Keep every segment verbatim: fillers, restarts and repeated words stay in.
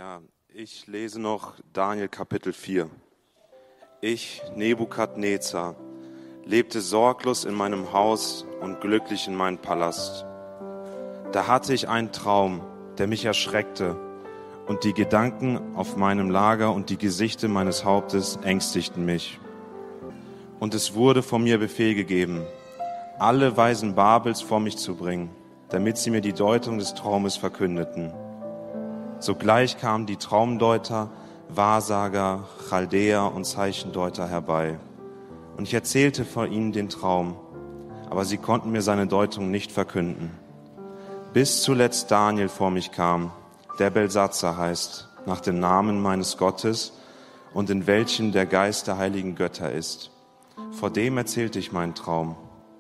Ja, ich lese noch Daniel Kapitel vier. Ich, Nebukadnezar, lebte sorglos in meinem Haus und glücklich in meinem Palast. Da hatte ich einen Traum, der mich erschreckte, und die Gedanken auf meinem Lager und die Gesichter meines Hauptes ängstigten mich. Und es wurde von mir Befehl gegeben, alle Weisen Babels vor mich zu bringen, damit sie mir die Deutung des Traumes verkündeten. Sogleich kamen die Traumdeuter, Wahrsager, Chaldäer und Zeichendeuter herbei. Und ich erzählte von ihnen den Traum, aber sie konnten mir seine Deutung nicht verkünden. Bis zuletzt Daniel vor mich kam, der Belsatzar heißt, nach dem Namen meines Gottes und in welchem der Geist der heiligen Götter ist. Vor dem erzählte ich meinen Traum.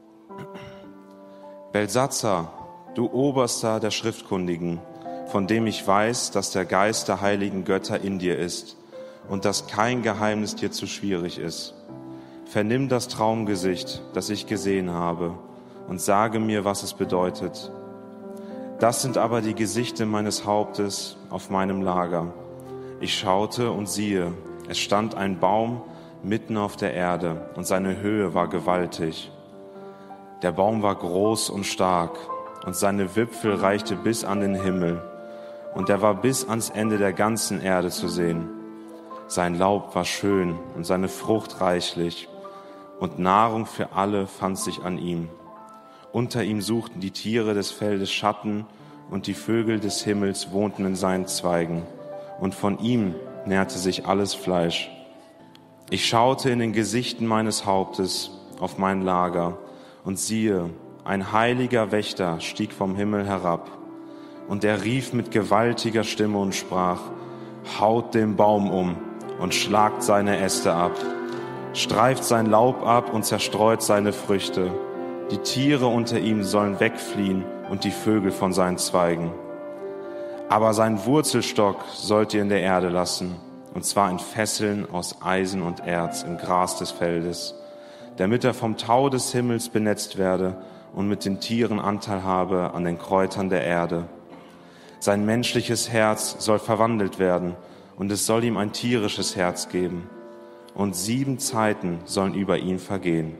Belsatzar, du Oberster der Schriftkundigen, von dem ich weiß, dass der Geist der heiligen Götter in dir ist und dass kein Geheimnis dir zu schwierig ist. Vernimm das Traumgesicht, das ich gesehen habe, und sage mir, was es bedeutet. Das sind aber die Gesichter meines Hauptes auf meinem Lager. Ich schaute und siehe, es stand ein Baum mitten auf der Erde, und seine Höhe war gewaltig. Der Baum war groß und stark, und seine Wipfel reichte bis an den Himmel, und er war bis ans Ende der ganzen Erde zu sehen. Sein Laub war schön und seine Frucht reichlich, und Nahrung für alle fand sich an ihm. Unter ihm suchten die Tiere des Feldes Schatten, und die Vögel des Himmels wohnten in seinen Zweigen, und von ihm nährte sich alles Fleisch. Ich schaute in den Gesichten meines Hauptes auf mein Lager, und siehe, ein heiliger Wächter stieg vom Himmel herab. Und er rief mit gewaltiger Stimme und sprach, haut den Baum um und schlagt seine Äste ab, streift sein Laub ab und zerstreut seine Früchte. Die Tiere unter ihm sollen wegfliehen und die Vögel von seinen Zweigen. Aber seinen Wurzelstock sollt ihr in der Erde lassen, und zwar in Fesseln aus Eisen und Erz im Gras des Feldes, damit er vom Tau des Himmels benetzt werde und mit den Tieren Anteil habe an den Kräutern der Erde. Sein menschliches Herz soll verwandelt werden, und es soll ihm ein tierisches Herz geben. Und sieben Zeiten sollen über ihn vergehen.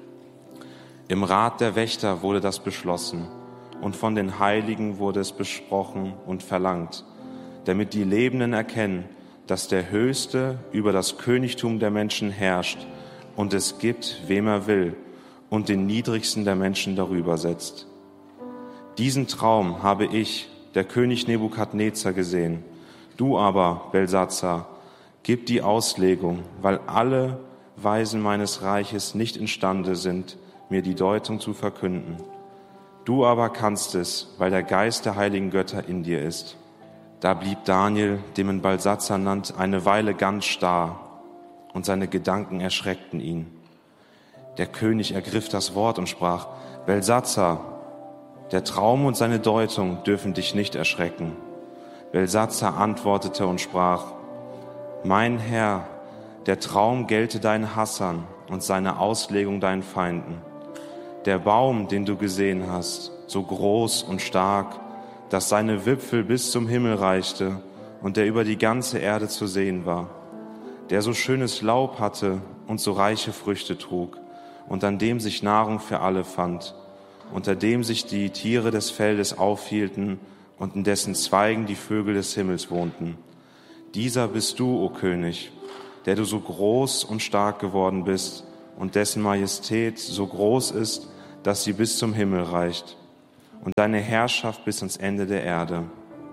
Im Rat der Wächter wurde das beschlossen, und von den Heiligen wurde es besprochen und verlangt, damit die Lebenden erkennen, dass der Höchste über das Königtum der Menschen herrscht und es gibt, wem er will, und den Niedrigsten der Menschen darüber setzt. Diesen Traum habe ich, der König Nebukadnezar, gesehen. Du aber, Belsatzar, gib die Auslegung, weil alle Weisen meines Reiches nicht imstande sind, mir die Deutung zu verkünden. Du aber kannst es, weil der Geist der heiligen Götter in dir ist. Da blieb Daniel, dem man Belsatzar nannt, eine Weile ganz starr, und seine Gedanken erschreckten ihn. Der König ergriff das Wort und sprach, Belsatzar, der Traum und seine Deutung dürfen dich nicht erschrecken. Belsatzar antwortete und sprach, mein Herr, der Traum gelte deinen Hassern und seine Auslegung deinen Feinden. Der Baum, den du gesehen hast, so groß und stark, dass seine Wipfel bis zum Himmel reichte und der über die ganze Erde zu sehen war, der so schönes Laub hatte und so reiche Früchte trug und an dem sich Nahrung für alle fand, unter dem sich die Tiere des Feldes aufhielten und in dessen Zweigen die Vögel des Himmels wohnten. Dieser bist du, o König, der du so groß und stark geworden bist und dessen Majestät so groß ist, dass sie bis zum Himmel reicht und deine Herrschaft bis ans Ende der Erde.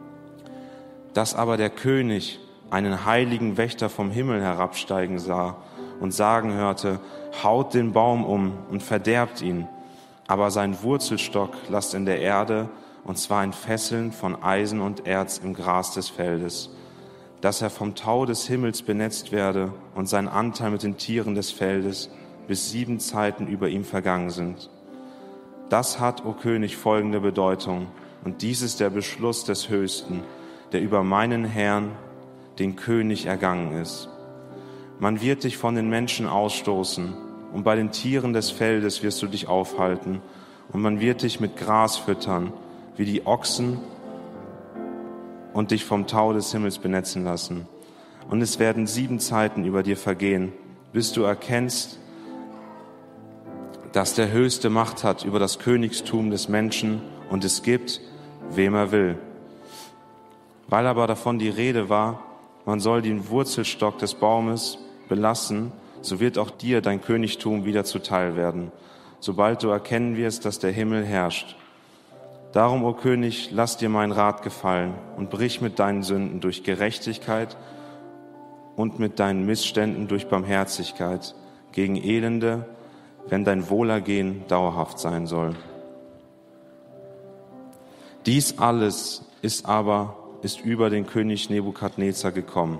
Dass aber der König einen heiligen Wächter vom Himmel herabsteigen sah und sagen hörte, haut den Baum um und verderbt ihn, aber sein Wurzelstock lasst in der Erde, und zwar in Fesseln von Eisen und Erz im Gras des Feldes, dass er vom Tau des Himmels benetzt werde und sein Anteil mit den Tieren des Feldes bis sieben Zeiten über ihm vergangen sind. Das hat, o König, folgende Bedeutung, und dies ist der Beschluss des Höchsten, der über meinen Herrn, den König, ergangen ist. Man wird dich von den Menschen ausstoßen, und bei den Tieren des Feldes wirst du dich aufhalten, und man wird dich mit Gras füttern, wie die Ochsen und dich vom Tau des Himmels benetzen lassen. Und es werden sieben Zeiten über dir vergehen, bis du erkennst, dass der Höchste Macht hat über das Königstum des Menschen und es gibt, wem er will. Weil aber davon die Rede war, man soll den Wurzelstock des Baumes belassen, so wird auch dir dein Königtum wieder zuteil werden, sobald du erkennen wirst, dass der Himmel herrscht. Darum, o König, lass dir mein Rat gefallen und brich mit deinen Sünden durch Gerechtigkeit und mit deinen Missständen durch Barmherzigkeit gegen Elende, wenn dein Wohlergehen dauerhaft sein soll. Dies alles ist aber ist über den König Nebukadnezar gekommen.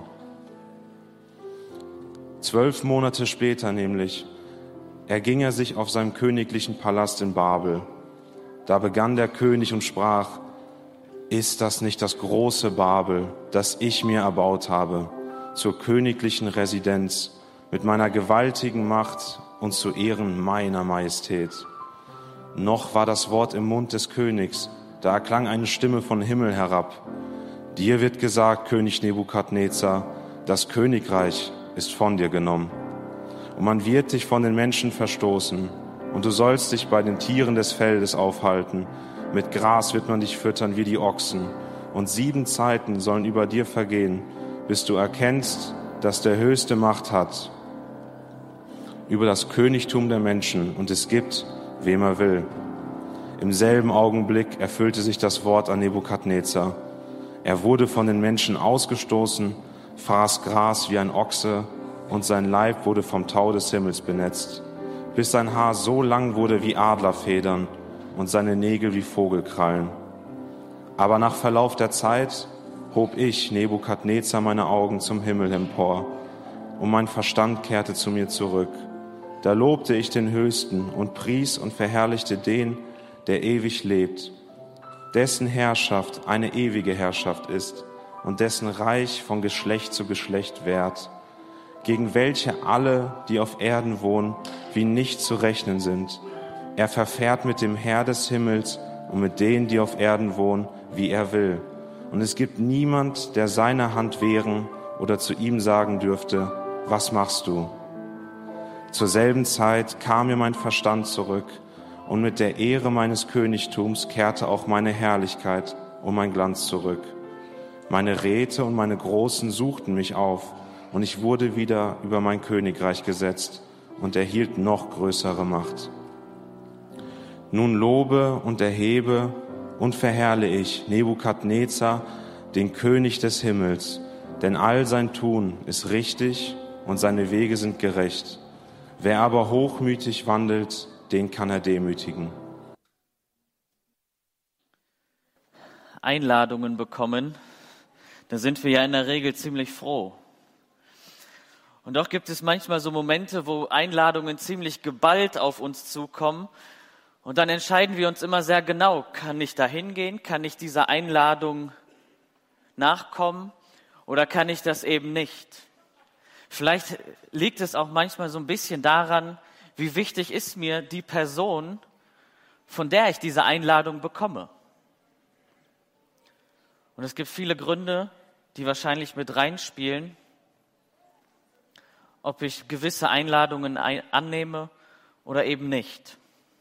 Zwölf Monate später nämlich erging er sich auf seinem königlichen Palast in Babel. Da begann der König und sprach: Ist das nicht das große Babel, das ich mir erbaut habe, zur königlichen Residenz mit meiner gewaltigen Macht und zu Ehren meiner Majestät? Noch war das Wort im Mund des Königs, da erklang eine Stimme von Himmel herab: Dir wird gesagt, König Nebukadnezar, das Königreich ist von dir genommen. Und man wird dich von den Menschen verstoßen, und du sollst dich bei den Tieren des Feldes aufhalten. Mit Gras wird man dich füttern wie die Ochsen. Und sieben Zeiten sollen über dir vergehen, bis du erkennst, dass der Höchste Macht hat über das Königtum der Menschen, und es gibt, wem er will. Im selben Augenblick erfüllte sich das Wort an Nebukadnezar. Er wurde von den Menschen ausgestoßen, fraß Gras wie ein Ochse, und sein Leib wurde vom Tau des Himmels benetzt, bis sein Haar so lang wurde wie Adlerfedern und seine Nägel wie Vogelkrallen. Aber nach Verlauf der Zeit hob ich, Nebukadnezar, meine Augen zum Himmel empor, und mein Verstand kehrte zu mir zurück. Da lobte ich den Höchsten und pries und verherrlichte den, der ewig lebt, dessen Herrschaft eine ewige Herrschaft ist und dessen Reich von Geschlecht zu Geschlecht währt, gegen welche alle, die auf Erden wohnen, wie nicht zu rechnen sind. Er verfährt mit dem Herr des Himmels und mit denen, die auf Erden wohnen, wie er will. Und es gibt niemand, der seine Hand wehren oder zu ihm sagen dürfte: Was machst du? Zur selben Zeit kam mir mein Verstand zurück, und mit der Ehre meines Königtums kehrte auch meine Herrlichkeit und mein Glanz zurück. Meine Räte und meine Großen suchten mich auf, und ich wurde wieder über mein Königreich gesetzt und erhielt noch größere Macht. Nun lobe und erhebe und verherrle ich Nebukadnezar, den König des Himmels, denn all sein Tun ist richtig und seine Wege sind gerecht. Wer aber hochmütig wandelt, den kann er demütigen. Einladungen bekommen, da sind wir ja in der Regel ziemlich froh. Und doch gibt es manchmal so Momente, wo Einladungen ziemlich geballt auf uns zukommen. Und dann entscheiden wir uns immer sehr genau: Kann ich da hingehen? Kann ich dieser Einladung nachkommen? Oder kann ich das eben nicht? Vielleicht liegt es auch manchmal so ein bisschen daran, wie wichtig ist mir die Person, von der ich diese Einladung bekomme. Und es gibt viele Gründe, die wahrscheinlich mit reinspielen, ob ich gewisse Einladungen ein- annehme oder eben nicht.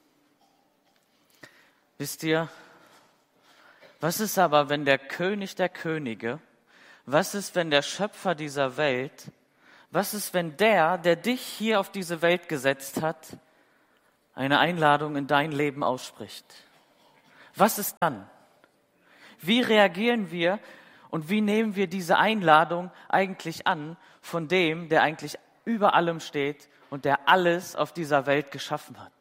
Wisst ihr, was ist aber, wenn der König der Könige, was ist, wenn der Schöpfer dieser Welt, was ist, wenn der, der dich hier auf diese Welt gesetzt hat, eine Einladung in dein Leben ausspricht? Was ist dann? Wie reagieren wir und wie nehmen wir diese Einladung eigentlich an von dem, der eigentlich über allem steht und der alles auf dieser Welt geschaffen hat?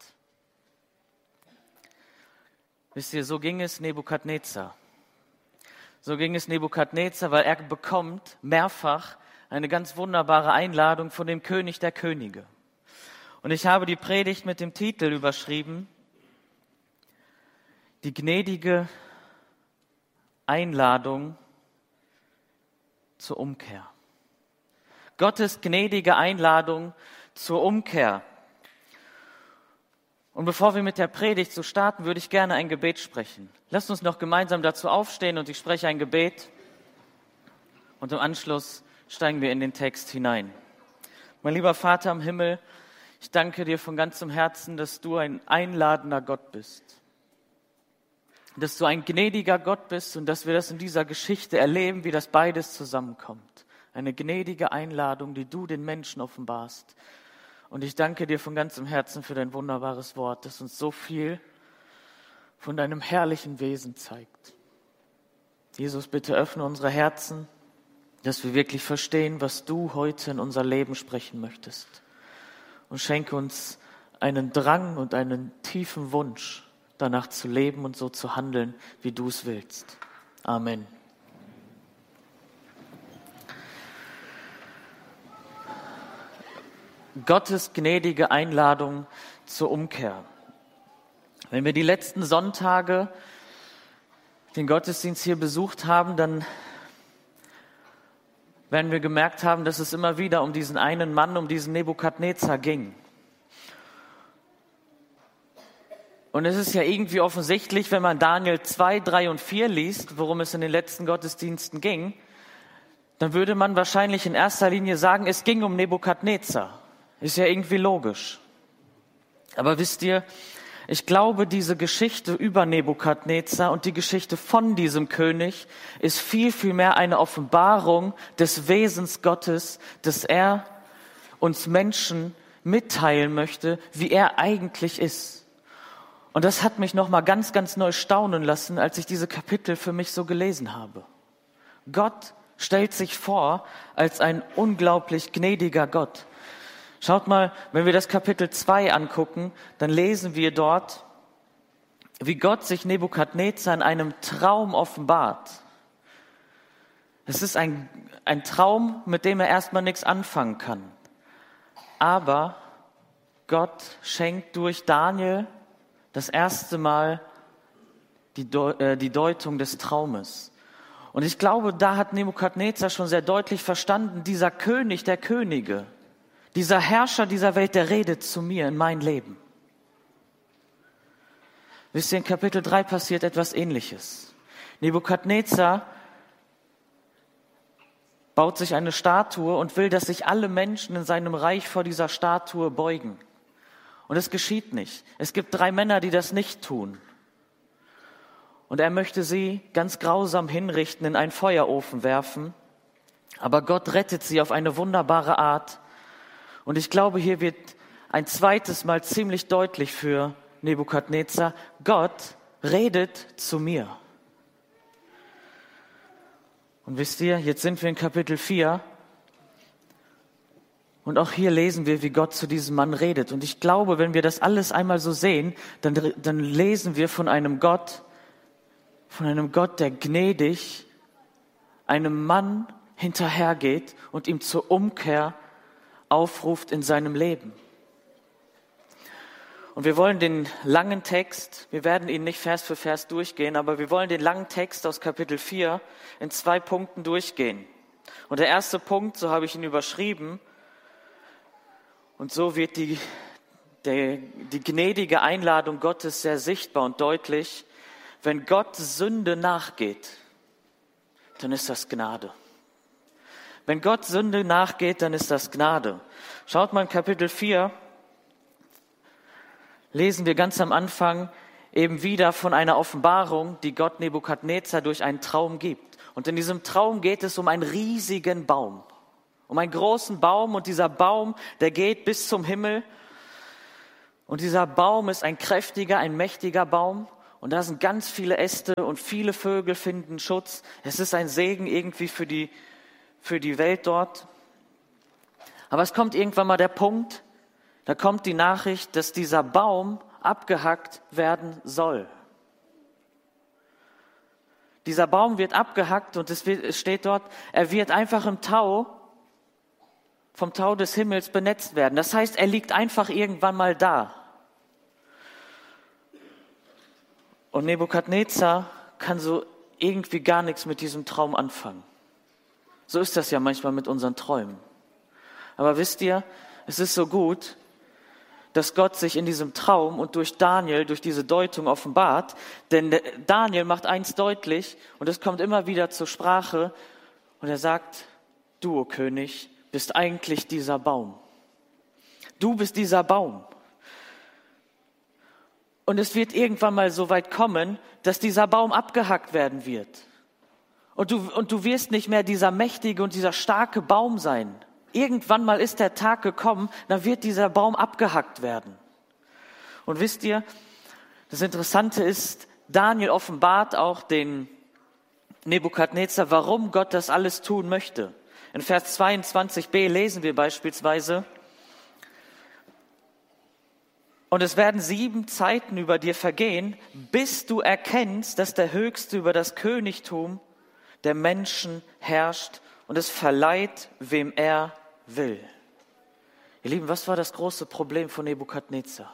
Wisst ihr, so ging es Nebukadnezar. So ging es Nebukadnezar, weil er bekommt mehrfach eine ganz wunderbare Einladung von dem König der Könige. Und ich habe die Predigt mit dem Titel überschrieben: Die gnädige Einladung zur Umkehr. Gottes gnädige Einladung zur Umkehr. Und bevor wir mit der Predigt so starten, würde ich gerne ein Gebet sprechen. Lasst uns noch gemeinsam dazu aufstehen und ich spreche ein Gebet. Und im Anschluss steigen wir in den Text hinein. Mein lieber Vater im Himmel, ich danke dir von ganzem Herzen, dass du ein einladender Gott bist. Dass du ein gnädiger Gott bist und dass wir das in dieser Geschichte erleben, wie das beides zusammenkommt. Eine gnädige Einladung, die du den Menschen offenbarst. Und ich danke dir von ganzem Herzen für dein wunderbares Wort, das uns so viel von deinem herrlichen Wesen zeigt. Jesus, bitte öffne unsere Herzen, dass wir wirklich verstehen, was du heute in unser Leben sprechen möchtest. Und schenke uns einen Drang und einen tiefen Wunsch, danach zu leben und so zu handeln, wie du es willst. Amen. Gottes gnädige Einladung zur Umkehr. Wenn wir die letzten Sonntage den Gottesdienst hier besucht haben, dann werden wir gemerkt haben, dass es immer wieder um diesen einen Mann, um diesen Nebukadnezar ging. Und es ist ja irgendwie offensichtlich, wenn man Daniel zwei, drei und vier liest, worum es in den letzten Gottesdiensten ging, dann würde man wahrscheinlich in erster Linie sagen, es ging um Nebukadnezar. Ist ja irgendwie logisch. Aber wisst ihr, ich glaube, diese Geschichte über Nebukadnezar und die Geschichte von diesem König ist viel, viel mehr eine Offenbarung des Wesens Gottes, dass er uns Menschen mitteilen möchte, wie er eigentlich ist. Und das hat mich nochmal ganz, ganz neu staunen lassen, als ich diese Kapitel für mich so gelesen habe. Gott stellt sich vor als ein unglaublich gnädiger Gott. Schaut mal, wenn wir das Kapitel zwei angucken, dann lesen wir dort, wie Gott sich Nebukadnezar in einem Traum offenbart. Es ist ein, ein Traum, mit dem er erstmal nichts anfangen kann. Aber Gott schenkt durch Daniel das erste Mal die, Deu- äh, die Deutung des Traumes. Und ich glaube, da hat Nebukadnezar schon sehr deutlich verstanden, dieser König der Könige, dieser Herrscher dieser Welt, der redet zu mir in mein Leben. Wisst ihr, in Kapitel drei passiert etwas Ähnliches. Nebukadnezar baut sich eine Statue und will, dass sich alle Menschen in seinem Reich vor dieser Statue beugen. Und es geschieht nicht. Es gibt drei Männer, die das nicht tun. Und er möchte sie ganz grausam hinrichten, in einen Feuerofen werfen. Aber Gott rettet sie auf eine wunderbare Art. Und ich glaube, hier wird ein zweites Mal ziemlich deutlich für Nebukadnezar: Gott redet zu mir. Und wisst ihr, jetzt sind wir in Kapitel vier. Und auch hier lesen wir, wie Gott zu diesem Mann redet. Und ich glaube, wenn wir das alles einmal so sehen, dann, dann lesen wir von einem Gott, von einem Gott, der gnädig einem Mann hinterhergeht und ihm zur Umkehr aufruft in seinem Leben. Und wir wollen den langen Text, wir werden ihn nicht Vers für Vers durchgehen, aber wir wollen den langen Text aus Kapitel vier in zwei Punkten durchgehen. Und der erste Punkt, so habe ich ihn überschrieben, und so wird die, der, die gnädige Einladung Gottes sehr sichtbar und deutlich: Wenn Gott Sünde nachgeht, dann ist das Gnade. Wenn Gott Sünde nachgeht, dann ist das Gnade. Schaut mal in Kapitel vier, lesen wir ganz am Anfang eben wieder von einer Offenbarung, die Gott Nebukadnezar durch einen Traum gibt. Und in diesem Traum geht es um einen riesigen Baum, um einen großen Baum. Und dieser Baum, der geht bis zum Himmel. Und dieser Baum ist ein kräftiger, ein mächtiger Baum. Und da sind ganz viele Äste und viele Vögel finden Schutz. Es ist ein Segen irgendwie für die für die Welt dort. Aber es kommt irgendwann mal der Punkt, da kommt die Nachricht, dass dieser Baum abgehackt werden soll. Dieser Baum wird abgehackt und es, wird, es steht dort, er wird einfach im Tau, vom Tau des Himmels benetzt werden. Das heißt, er liegt einfach irgendwann mal da. Und Nebukadnezar kann so irgendwie gar nichts mit diesem Traum anfangen. So ist das ja manchmal mit unseren Träumen. Aber wisst ihr, es ist so gut, dass Gott sich in diesem Traum und durch Daniel, durch diese Deutung offenbart. Denn Daniel macht eins deutlich, und es kommt immer wieder zur Sprache: Und er sagt, du, o König, bist eigentlich dieser Baum. Du bist dieser Baum. Und es wird irgendwann mal so weit kommen, dass dieser Baum abgehackt werden wird. Und du, und du wirst nicht mehr dieser mächtige und dieser starke Baum sein. Irgendwann mal ist der Tag gekommen, dann wird dieser Baum abgehackt werden. Und wisst ihr, das Interessante ist, Daniel offenbart auch den Nebukadnezar, warum Gott das alles tun möchte. In Vers zweiundzwanzig b lesen wir beispielsweise: Und es werden sieben Zeiten über dir vergehen, bis du erkennst, dass der Höchste über das Königtum der Menschen herrscht und es verleiht, wem er will. Ihr Lieben, was war das große Problem von Nebukadnezar?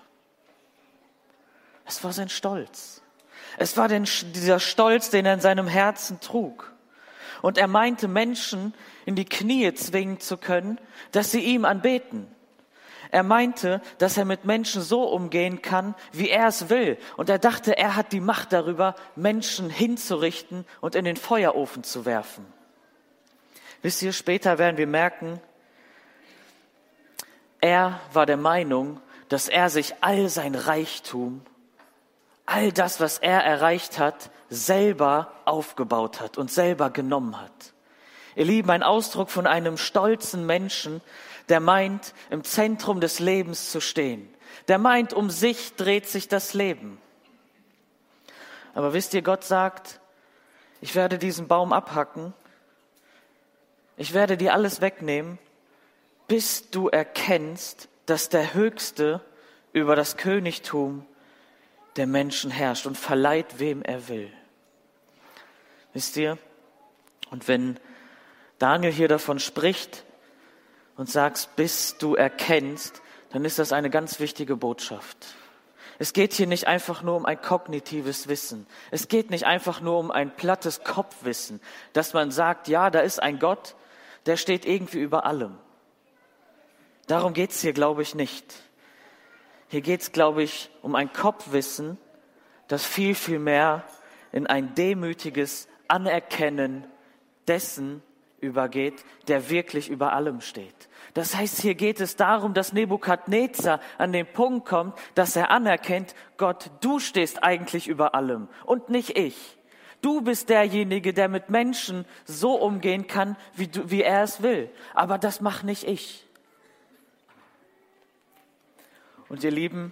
Es war sein Stolz. Es war den, dieser Stolz, den er in seinem Herzen trug. Und er meinte, Menschen in die Knie zwingen zu können, dass sie ihm anbeten. Er meinte, dass er mit Menschen so umgehen kann, wie er es will. Und er dachte, er hat die Macht darüber, Menschen hinzurichten und in den Feuerofen zu werfen. Wisst ihr, später werden wir merken, er war der Meinung, dass er sich all sein Reichtum, all das, was er erreicht hat, selber aufgebaut hat und selber genommen hat. Ihr Lieben, ein Ausdruck von einem stolzen Menschen, der meint, im Zentrum des Lebens zu stehen. Der meint, um sich dreht sich das Leben. Aber wisst ihr, Gott sagt, ich werde diesen Baum abhacken, ich werde dir alles wegnehmen, bis du erkennst, dass der Höchste über das Königtum der Menschen herrscht und verleiht, wem er will. Wisst ihr? Und wenn Daniel hier davon spricht und sagt, bis du erkennst, dann ist das eine ganz wichtige Botschaft. Es geht hier nicht einfach nur um ein kognitives Wissen. Es geht nicht einfach nur um ein plattes Kopfwissen, dass man sagt, ja, da ist ein Gott, der steht irgendwie über allem. Darum geht es hier, glaube ich, nicht. Hier geht es, glaube ich, um ein Kopfwissen, das viel, viel mehr in ein demütiges Anerkennen dessen übergeht, der wirklich über allem steht. Das heißt, hier geht es darum, dass Nebukadnezar an den Punkt kommt, dass er anerkennt, Gott, du stehst eigentlich über allem und nicht ich. Du bist derjenige, der mit Menschen so umgehen kann, wie, du, wie er es will. Aber das mache nicht ich. Und ihr Lieben,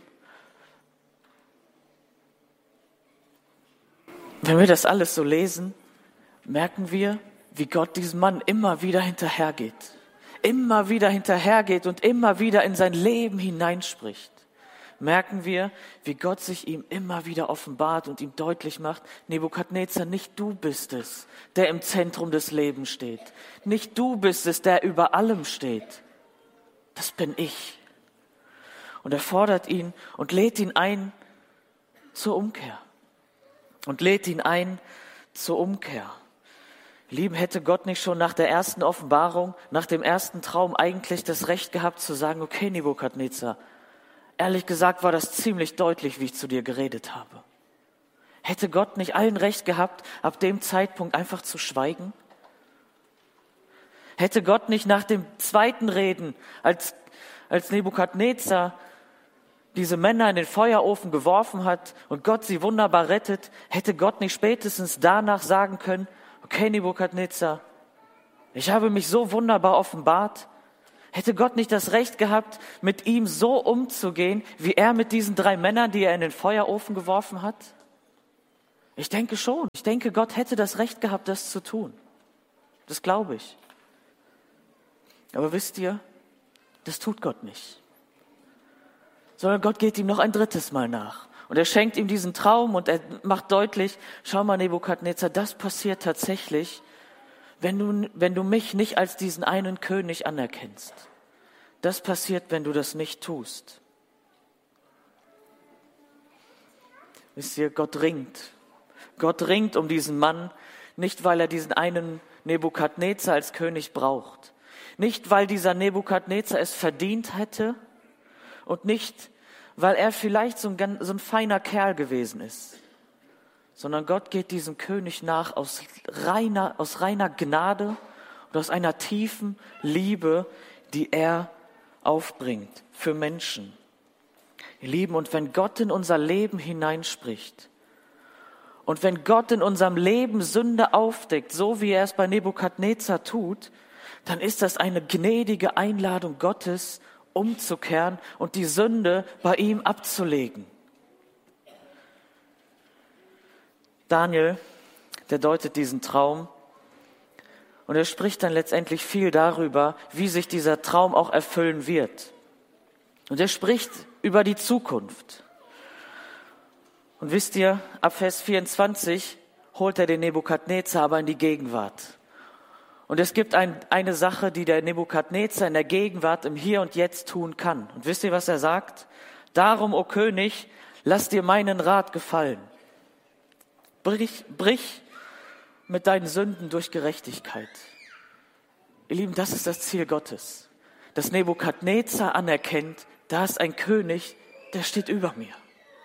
wenn wir das alles so lesen, merken wir, wie Gott diesem Mann immer wieder hinterhergeht. Immer wieder hinterhergeht und immer wieder in sein Leben hineinspricht. Merken wir, wie Gott sich ihm immer wieder offenbart und ihm deutlich macht, Nebukadnezar, nicht du bist es, der im Zentrum des Lebens steht. Nicht du bist es, der über allem steht. Das bin ich. Und er fordert ihn und lädt ihn ein zur Umkehr. Und lädt ihn ein zur Umkehr. Lieben, hätte Gott nicht schon nach der ersten Offenbarung, nach dem ersten Traum eigentlich das Recht gehabt zu sagen, okay, Nebukadnezar, ehrlich gesagt war das ziemlich deutlich, wie ich zu dir geredet habe. Hätte Gott nicht allen Recht gehabt, ab dem Zeitpunkt einfach zu schweigen? Hätte Gott nicht nach dem zweiten Reden, als, als Nebukadnezar diese Männer in den Feuerofen geworfen hat und Gott sie wunderbar rettet, hätte Gott nicht spätestens danach sagen können, okay, Nebukadnezar, ich habe mich so wunderbar offenbart. Hätte Gott nicht das Recht gehabt, mit ihm so umzugehen, wie er mit diesen drei Männern, die er in den Feuerofen geworfen hat? Ich denke schon. Ich denke, Gott hätte das Recht gehabt, das zu tun. Das glaube ich. Aber wisst ihr, das tut Gott nicht. Sondern Gott geht ihm noch ein drittes Mal nach. Und er schenkt ihm diesen Traum und er macht deutlich, schau mal Nebukadnezar, das passiert tatsächlich, wenn du, wenn du mich nicht als diesen einen König anerkennst. Das passiert, wenn du das nicht tust. Wisst ihr, Gott ringt. Gott ringt um diesen Mann, nicht weil er diesen einen Nebukadnezar als König braucht. Nicht, weil dieser Nebukadnezar es verdient hätte und nicht, weil er vielleicht so ein, so ein feiner Kerl gewesen ist, sondern Gott geht diesem König nach aus reiner, aus reiner Gnade und aus einer tiefen Liebe, die er aufbringt für Menschen. Ihr Lieben, und wenn Gott in unser Leben hineinspricht und wenn Gott in unserem Leben Sünde aufdeckt, so wie er es bei Nebukadnezar tut, dann ist das eine gnädige Einladung Gottes, umzukehren und die Sünde bei ihm abzulegen. Daniel, der deutet diesen Traum und er spricht dann letztendlich viel darüber, wie sich dieser Traum auch erfüllen wird. Und er spricht über die Zukunft. Und wisst ihr, ab Vers vierundzwanzig holt er den Nebukadnezar aber in die Gegenwart. Und es gibt ein, eine Sache, die der Nebukadnezar in der Gegenwart im Hier und Jetzt tun kann. Und wisst ihr, was er sagt? Darum, o König, lass dir meinen Rat gefallen. Brich, brich mit deinen Sünden durch Gerechtigkeit. Ihr Lieben, das ist das Ziel Gottes. Dass Nebukadnezar anerkennt, da ist ein König, der steht über mir.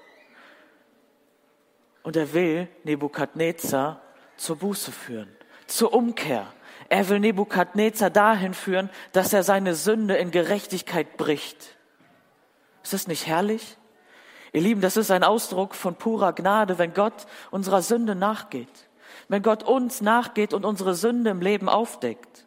Und er will Nebukadnezar zur Buße führen, zur Umkehr. Er will Nebukadnezar dahin führen, dass er seine Sünde in Gerechtigkeit bricht. Ist das nicht herrlich? Ihr Lieben, das ist ein Ausdruck von purer Gnade, wenn Gott unserer Sünde nachgeht. Wenn Gott uns nachgeht und unsere Sünde im Leben aufdeckt.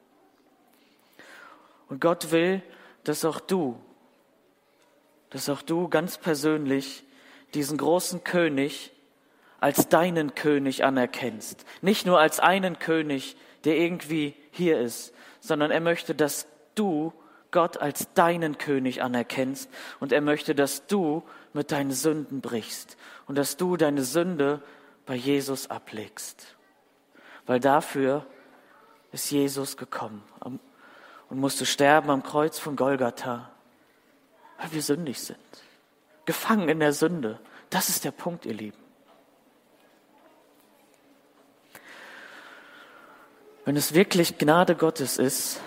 Und Gott will, dass auch du, dass auch du ganz persönlich diesen großen König als deinen König anerkennst. Nicht nur als einen König, der irgendwie hier ist, sondern er möchte, dass du Gott als deinen König anerkennst und er möchte, dass du mit deinen Sünden brichst und dass du deine Sünde bei Jesus ablegst. Weil dafür ist Jesus gekommen und musste sterben am Kreuz von Golgatha, weil wir sündig sind. Gefangen in der Sünde. Das ist der Punkt, ihr Lieben. Wenn es wirklich Gnade Gottes ist,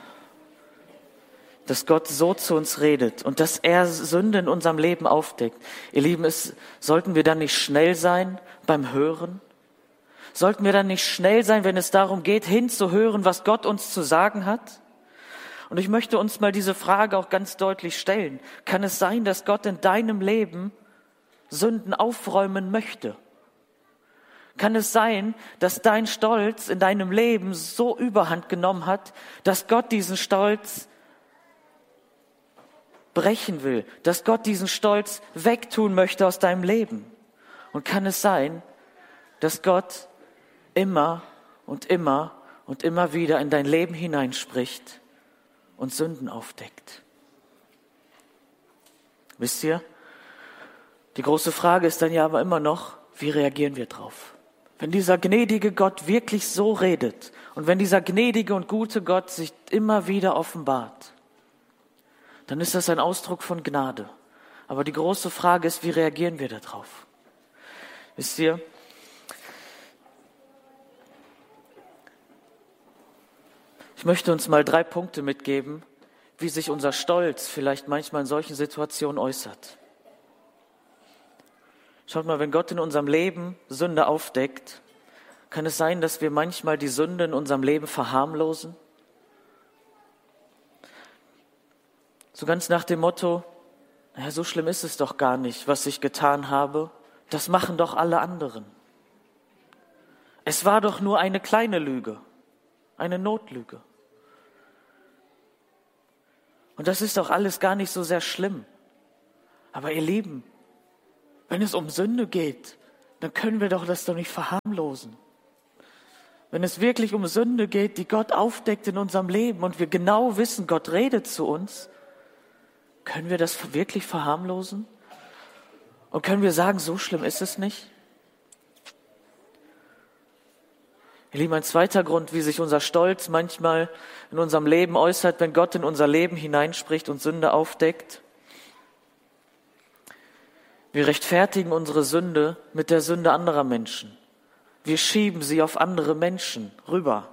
dass Gott so zu uns redet und dass er Sünde in unserem Leben aufdeckt. Ihr Lieben, es, sollten wir dann nicht schnell sein beim Hören? Sollten wir dann nicht schnell sein, wenn es darum geht, hinzuhören, was Gott uns zu sagen hat? Und ich möchte uns mal diese Frage auch ganz deutlich stellen. Kann es sein, dass Gott in deinem Leben Sünden aufräumen möchte? Kann es sein, dass dein Stolz in deinem Leben so Überhand genommen hat, dass Gott diesen Stolz brechen will, dass Gott diesen Stolz wegtun möchte aus deinem Leben? Und kann es sein, dass Gott immer und immer und immer wieder in dein Leben hineinspricht und Sünden aufdeckt? Wisst ihr, die große Frage ist dann ja aber immer noch, wie reagieren wir drauf? Wenn dieser gnädige Gott wirklich so redet und wenn dieser gnädige und gute Gott sich immer wieder offenbart, dann ist das ein Ausdruck von Gnade. Aber die große Frage ist, wie reagieren wir darauf? Wisst ihr, ich möchte uns mal drei Punkte mitgeben, wie sich unser Stolz vielleicht manchmal in solchen Situationen äußert. Schaut mal, wenn Gott in unserem Leben Sünde aufdeckt, kann es sein, dass wir manchmal die Sünde in unserem Leben verharmlosen? So ganz nach dem Motto, naja, so schlimm ist es doch gar nicht, was ich getan habe. Das machen doch alle anderen. Es war doch nur eine kleine Lüge, eine Notlüge. Und das ist doch alles gar nicht so sehr schlimm. Aber ihr Lieben, wenn es um Sünde geht, dann können wir doch das doch nicht verharmlosen. Wenn es wirklich um Sünde geht, die Gott aufdeckt in unserem Leben und wir genau wissen, Gott redet zu uns, können wir das wirklich verharmlosen? Und können wir sagen, so schlimm ist es nicht? Ihr Lieben, ein zweiter Grund, wie sich unser Stolz manchmal in unserem Leben äußert, wenn Gott in unser Leben hineinspricht und Sünde aufdeckt. Wir rechtfertigen unsere Sünde mit der Sünde anderer Menschen. Wir schieben sie auf andere Menschen rüber.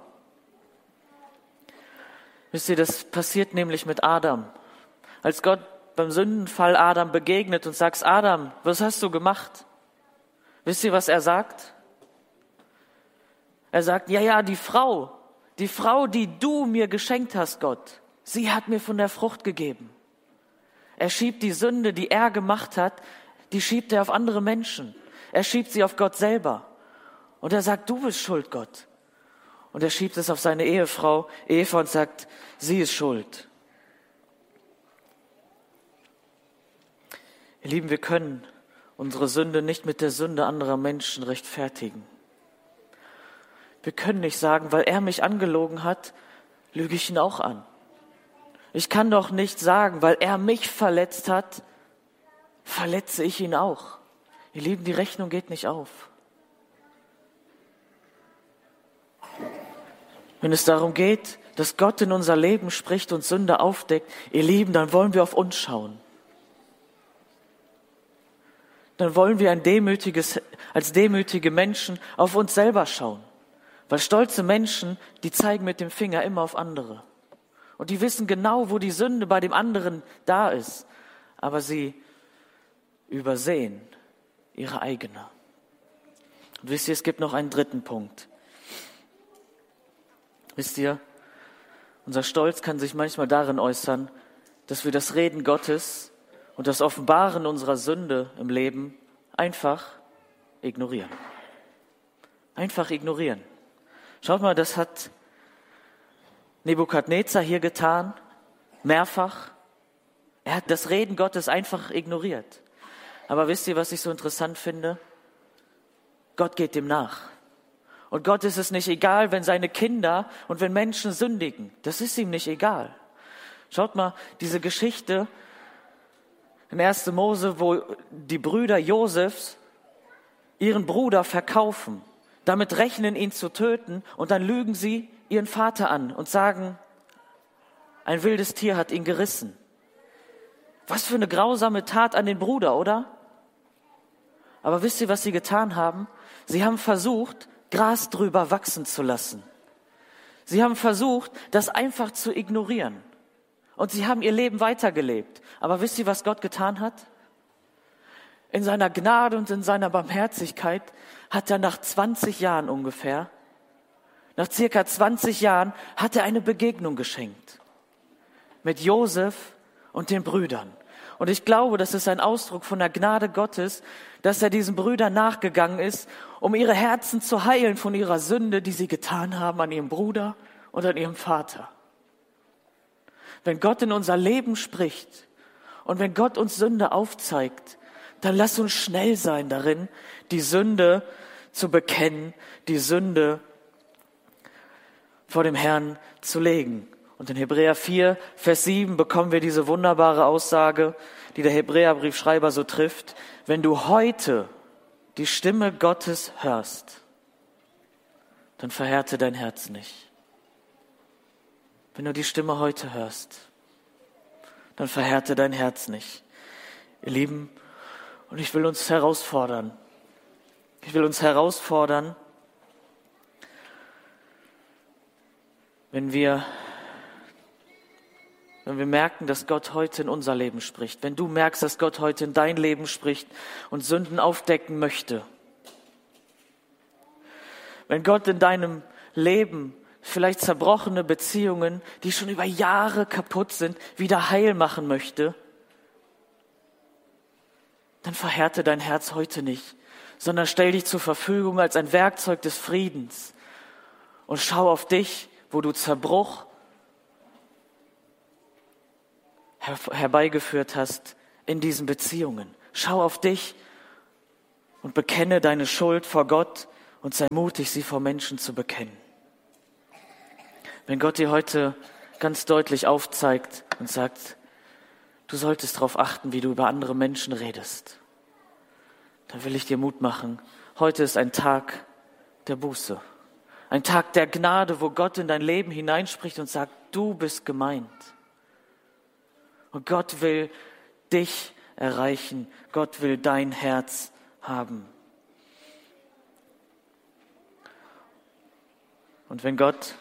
Wisst ihr, das passiert nämlich mit Adam. Als Gott beim Sündenfall Adam begegnet und sagt, Adam, was hast du gemacht? Wisst ihr, was er sagt? Er sagt, ja, ja, die Frau, Die Frau, die du mir geschenkt hast, Gott, sie hat mir von der Frucht gegeben. Er schiebt die Sünde, die er gemacht hat, die schiebt er auf andere Menschen. Er schiebt sie auf Gott selber. Und er sagt, du bist schuld, Gott. Und er schiebt es auf seine Ehefrau Eva und sagt, sie ist schuld. Ihr Lieben, wir können unsere Sünde nicht mit der Sünde anderer Menschen rechtfertigen. Wir können nicht sagen, weil er mich angelogen hat, lüge ich ihn auch an. Ich kann doch nicht sagen, weil er mich verletzt hat, verletze ich ihn auch. Ihr Lieben, die Rechnung geht nicht auf. Wenn es darum geht, dass Gott in unser Leben spricht und Sünde aufdeckt, ihr Lieben, dann wollen wir auf uns schauen. Dann wollen wir ein demütiges, als demütige Menschen auf uns selber schauen. Weil stolze Menschen, die zeigen mit dem Finger immer auf andere. Und die wissen genau, wo die Sünde bei dem anderen da ist. Aber sie übersehen ihre eigene. Und wisst ihr, es gibt noch einen dritten Punkt. Wisst ihr, unser Stolz kann sich manchmal darin äußern, dass wir das Reden Gottes und das Offenbaren unserer Sünde im Leben einfach ignorieren. Einfach ignorieren. Schaut mal, das hat Nebukadnezar hier getan, mehrfach. Er hat das Reden Gottes einfach ignoriert. Aber wisst ihr, was ich so interessant finde? Gott geht dem nach. Und Gott ist es nicht egal, wenn seine Kinder und wenn Menschen sündigen. Das ist ihm nicht egal. Schaut mal, diese Geschichte in erster Mose, wo die Brüder Josefs ihren Bruder verkaufen, damit rechnen, ihn zu töten, und dann lügen sie ihren Vater an und sagen, ein wildes Tier hat ihn gerissen. Was für eine grausame Tat an den Bruder, oder? Aber wisst ihr, was sie getan haben? Sie haben versucht, Gras drüber wachsen zu lassen. Sie haben versucht, das einfach zu ignorieren. Und sie haben ihr Leben weitergelebt. Aber wisst ihr, was Gott getan hat? In seiner Gnade und in seiner Barmherzigkeit hat er nach zwanzig Jahren ungefähr, nach circa zwanzig Jahren, hat er eine Begegnung geschenkt. Mit Josef und den Brüdern. Und ich glaube, das ist ein Ausdruck von der Gnade Gottes, dass er diesen Brüdern nachgegangen ist, um ihre Herzen zu heilen von ihrer Sünde, die sie getan haben an ihrem Bruder und an ihrem Vater. Wenn Gott in unser Leben spricht und wenn Gott uns Sünde aufzeigt, dann lass uns schnell sein darin, die Sünde zu bekennen, die Sünde vor dem Herrn zu legen. Und in Hebräer vier, Vers sieben bekommen wir diese wunderbare Aussage, die der Hebräerbriefschreiber so trifft. Wenn du heute die Stimme Gottes hörst, dann verhärte dein Herz nicht. Wenn du die Stimme heute hörst, dann verhärte dein Herz nicht. Ihr Lieben, und ich will uns herausfordern. Ich will uns herausfordern, wenn wir, wenn wir merken, dass Gott heute in unser Leben spricht, wenn du merkst, dass Gott heute in dein Leben spricht und Sünden aufdecken möchte, wenn Gott in deinem Leben vielleicht zerbrochene Beziehungen, die schon über Jahre kaputt sind, wieder heil machen möchte, dann verhärte dein Herz heute nicht, sondern stell dich zur Verfügung als ein Werkzeug des Friedens und schau auf dich, wo du Zerbruch her- herbeigeführt hast in diesen Beziehungen. Schau auf dich und bekenne deine Schuld vor Gott und sei mutig, sie vor Menschen zu bekennen. Wenn Gott dir heute ganz deutlich aufzeigt und sagt, du solltest darauf achten, wie du über andere Menschen redest, dann will ich dir Mut machen. Heute ist ein Tag der Buße. Ein Tag der Gnade, wo Gott in dein Leben hineinspricht und sagt, du bist gemeint. Und Gott will dich erreichen. Gott will dein Herz haben. Und wenn Gott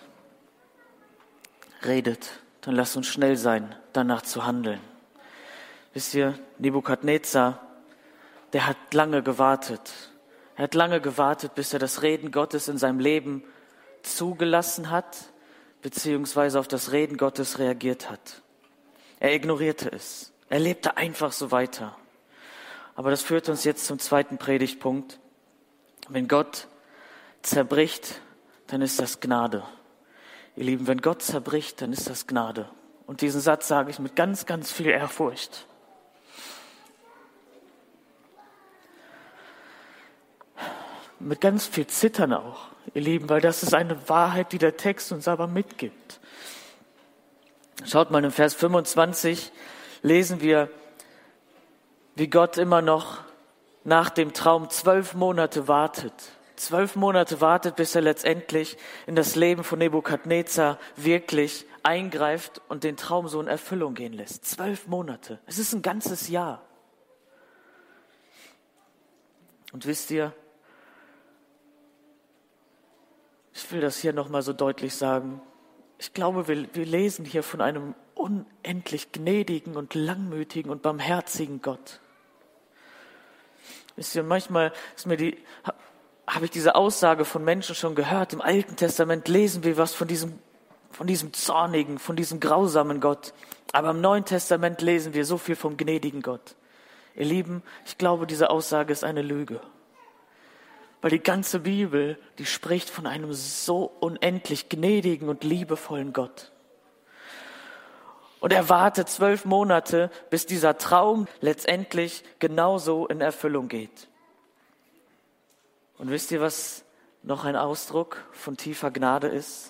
redet, dann lass uns schnell sein, danach zu handeln. Wisst ihr, Nebukadnezar, der hat lange gewartet. Er hat lange gewartet, bis er das Reden Gottes in seinem Leben zugelassen hat, beziehungsweise auf das Reden Gottes reagiert hat. Er ignorierte es. Er lebte einfach so weiter. Aber das führt uns jetzt zum zweiten Predigtpunkt. Wenn Gott zerbricht, dann ist das Gnade. Ihr Lieben, wenn Gott zerbricht, dann ist das Gnade. Und diesen Satz sage ich mit ganz, ganz viel Ehrfurcht. Mit ganz viel Zittern auch, ihr Lieben, weil das ist eine Wahrheit, die der Text uns aber mitgibt. Schaut mal, in Vers fünfundzwanzig lesen wir, wie Gott immer noch nach dem Traum zwölf Monate wartet. Zwölf Monate wartet, bis er letztendlich in das Leben von Nebukadnezar wirklich eingreift und den Traum so in Erfüllung gehen lässt. Zwölf Monate. Es ist ein ganzes Jahr. Und wisst ihr, ich will das hier nochmal so deutlich sagen. Ich glaube, wir, wir lesen hier von einem unendlich gnädigen und langmütigen und barmherzigen Gott. Wisst ihr, manchmal ist mir die, habe ich diese Aussage von Menschen schon gehört. Im Alten Testament lesen wir was von diesem, von diesem zornigen, von diesem grausamen Gott. Aber im Neuen Testament lesen wir so viel vom gnädigen Gott. Ihr Lieben, ich glaube, diese Aussage ist eine Lüge. Weil die ganze Bibel, die spricht von einem so unendlich gnädigen und liebevollen Gott. Und er wartet zwölf Monate, bis dieser Traum letztendlich genauso in Erfüllung geht. Und wisst ihr, was noch ein Ausdruck von tiefer Gnade ist?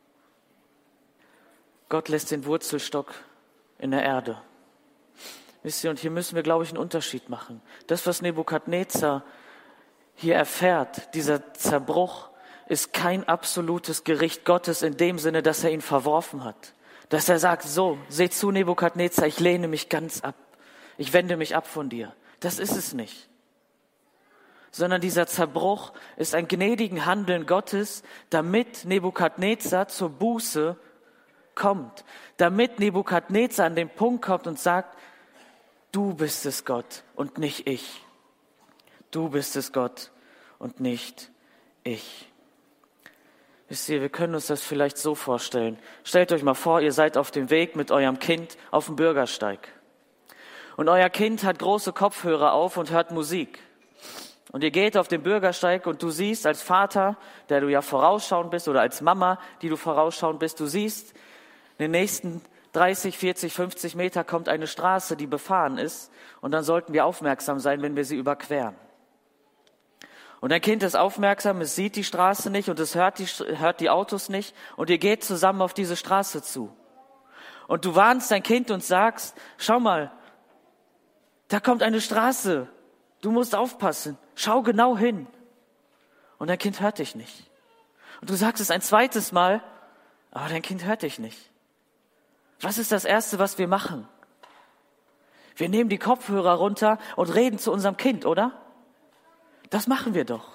Gott lässt den Wurzelstock in der Erde. Wisst ihr, und hier müssen wir, glaube ich, einen Unterschied machen. Das, was Nebukadnezar hier erfährt, dieser Zerbruch, ist kein absolutes Gericht Gottes in dem Sinne, dass er ihn verworfen hat. Dass er sagt, so, seh zu, Nebukadnezar, ich lehne mich ganz ab. Ich wende mich ab von dir. Das ist es nicht. Sondern dieser Zerbruch ist ein gnädigen Handeln Gottes, damit Nebukadnezar zur Buße kommt. Damit Nebukadnezar an den Punkt kommt und sagt, du bist es, Gott, und nicht ich. Du bist es, Gott, und nicht ich. Wisst ihr, wir können uns das vielleicht so vorstellen. Stellt euch mal vor, ihr seid auf dem Weg mit eurem Kind auf dem Bürgersteig. Und euer Kind hat große Kopfhörer auf und hört Musik. Und ihr geht auf den Bürgersteig und du siehst als Vater, der du ja vorausschauend bist, oder als Mama, die du vorausschauend bist, du siehst, in den nächsten dreißig, vierzig, fünfzig Meter kommt eine Straße, die befahren ist. Und dann sollten wir aufmerksam sein, wenn wir sie überqueren. Und dein Kind ist aufmerksam, es sieht die Straße nicht und es hört die, hört die Autos nicht. Und ihr geht zusammen auf diese Straße zu. Und du warnst dein Kind und sagst, schau mal, da kommt eine Straße. Du musst aufpassen. Schau genau hin. Und dein Kind hört dich nicht. Und du sagst es ein zweites Mal, aber dein Kind hört dich nicht. Was ist das Erste, was wir machen? Wir nehmen die Kopfhörer runter und reden zu unserem Kind, oder? Das machen wir doch.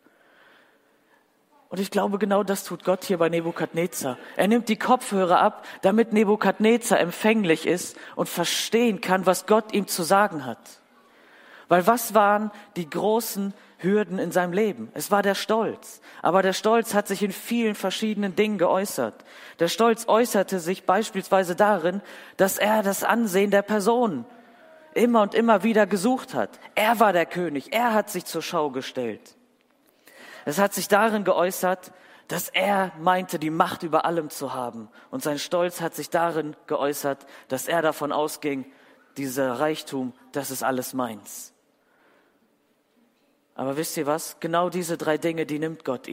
Und ich glaube, genau das tut Gott hier bei Nebukadnezar. Er nimmt die Kopfhörer ab, damit Nebukadnezar empfänglich ist und verstehen kann, was Gott ihm zu sagen hat. Weil was waren die großen Hürden in seinem Leben? Es war der Stolz. Aber der Stolz hat sich in vielen verschiedenen Dingen geäußert. Der Stolz äußerte sich beispielsweise darin, dass er das Ansehen der Person immer und immer wieder gesucht hat. Er war der König, er hat sich zur Schau gestellt. Es hat sich darin geäußert, dass er meinte, die Macht über allem zu haben. Und sein Stolz hat sich darin geäußert, dass er davon ausging, dieser Reichtum, das ist alles meins. Aber wisst ihr was? Genau diese drei Dinge, die nimmt Gott ihm.